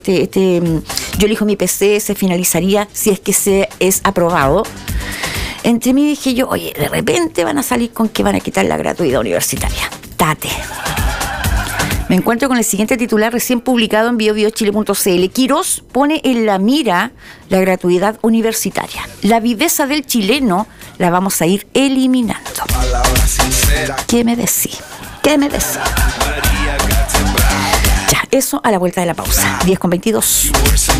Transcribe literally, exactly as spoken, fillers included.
Este, este, yo elijo mi P C, se finalizaría si es que se es aprobado. Entre mí dije yo, oye, de repente van a salir con que van a quitar la gratuidad universitaria. Tate. Me encuentro con el siguiente titular recién publicado en bio bio chile punto c l. Quirós pone en la mira la gratuidad universitaria. La viveza del chileno la vamos a ir eliminando. ¿Qué me decís? ¿Qué me decís? Ya, eso a la vuelta de la pausa. diez con veintidós.